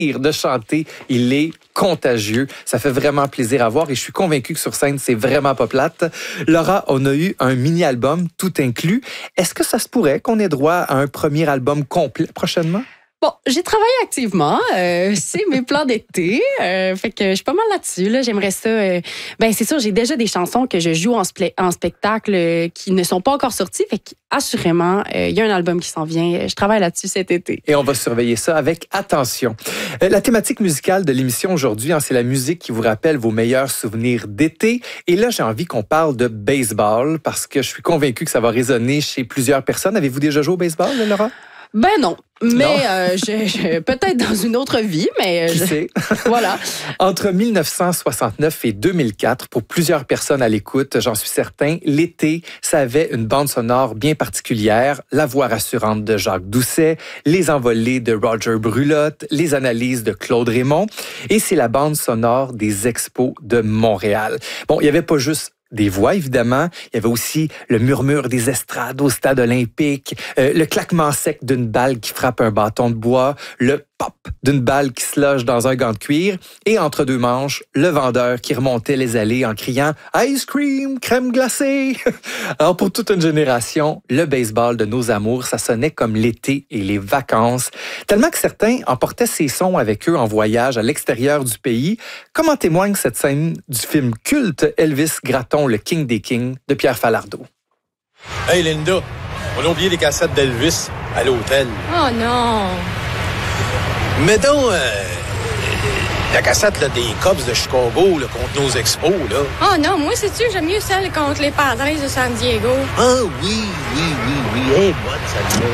de chanter. Il est contagieux. Ça fait vraiment plaisir à voir et je suis convaincu que sur scène, c'est vraiment pas plate. Laura, on a eu un mini-album tout inclus. Est-ce que ça se pourrait qu'on ait droit à un premier album complet prochainement? Bon, j'ai travaillé activement. C'est mes plans d'été. Fait que je suis pas mal là-dessus. Là. J'aimerais ça. C'est sûr, j'ai déjà des chansons que je joue en spectacle qui ne sont pas encore sorties. Fait qu'assurément, il y a un album qui s'en vient. Je travaille là-dessus cet été. Et on va surveiller ça avec attention. La thématique musicale de l'émission aujourd'hui, c'est la musique qui vous rappelle vos meilleurs souvenirs d'été. Et là, j'ai envie qu'on parle de baseball parce que je suis convaincu que ça va résonner chez plusieurs personnes. Avez-vous déjà joué au baseball, Laura? Ben non, mais peut-être dans une autre vie, mais qui sait? Voilà. Entre 1969 et 2004, pour plusieurs personnes à l'écoute, j'en suis certain, l'été, ça avait une bande sonore bien particulière, la voix rassurante de Jacques Doucet, les envolées de Roger Brulotte, les analyses de Claude Raymond, et c'est la bande sonore des Expos de Montréal. Bon, il n'y avait pas juste des voix, évidemment. Il y avait aussi le murmure des estrades au stade olympique, le claquement sec d'une balle qui frappe un bâton de bois, le pop d'une balle qui se loge dans un gant de cuir et entre deux manches, le vendeur qui remontait les allées en criant « Ice cream, crème glacée ». Alors pour toute une génération, le baseball de nos amours, ça sonnait comme l'été et les vacances, tellement que certains emportaient ces sons avec eux en voyage à l'extérieur du pays, comme en témoigne cette scène du film culte Elvis Gratton, le King des Kings de Pierre Falardeau. Hey Linda, on a oublié les cassettes d'Elvis à l'hôtel. Oh non! Mais donc, la cassette là, des Cubs de Chicago là, contre nos Expos, là. Oh non, moi, sais-tu, j'aime mieux celle contre les Padres de San Diego. Ah oui. Elle est bonne, celle-là.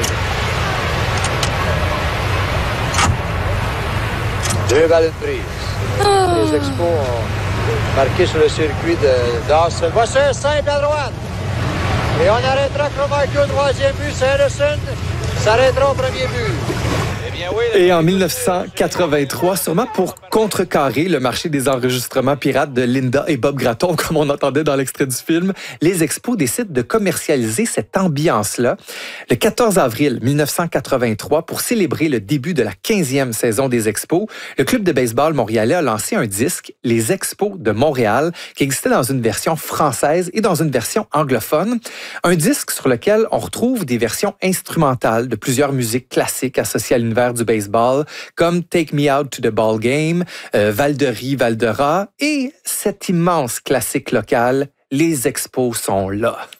2 balles de prise. Les Expos ont marqué sur le circuit de Dawson. Voici un simple à droite. Et on arrêtera Cromartie au 3e but. Sanderson s'arrêtera au 1er but. Et en 1983, sûrement pour contrecarrer le marché des enregistrements pirates de Linda et Bob Gratton, comme on entendait dans l'extrait du film, les Expos décident de commercialiser cette ambiance-là. Le 14 avril 1983, pour célébrer le début de la 15e saison des Expos, le club de baseball montréalais a lancé un disque, Les Expos de Montréal, qui existait dans une version française et dans une version anglophone. Un disque sur lequel on retrouve des versions instrumentales de plusieurs musiques classiques associées à l'univers du baseball, comme Take Me Out to the Ball Game, Val-de-Rie, Val-de-Rat et cet immense classique local, Les Expos sont là.